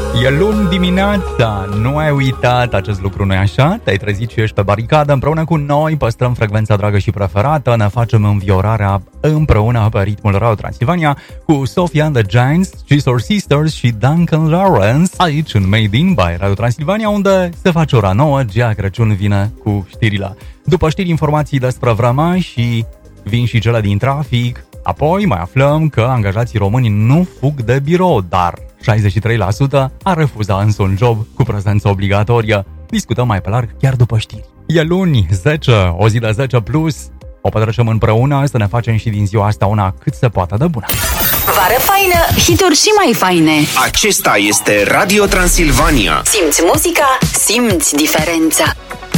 E luni dimineața, nu ai uitat acest lucru, nu-i așa? Te-ai trezit și ești pe baricadă împreună cu noi, păstrăm frecvența dragă și preferată, ne facem înviorarea împreună pe ritmul Radio Transilvania cu Sophie and the Giants, Scissor Sisters și Duncan Lawrence aici în Made in by Radio Transilvania, unde se face ora 9, Gea Crăciun vine cu știrile. După știri, informații despre vreme și vin și cele din trafic. Apoi mai aflăm că angajații români nu fug de birou, dar 63% a refuzat însă un job cu prezență obligatorie. Discutăm mai pe larg chiar după știri. E luni, 10, o zi de 10 plus. O petrecem împreună să ne facem și din ziua asta una cât se poate de bună. Vară faină, hituri și mai faine. Acesta este Radio Transilvania. Simți muzica, simți diferența.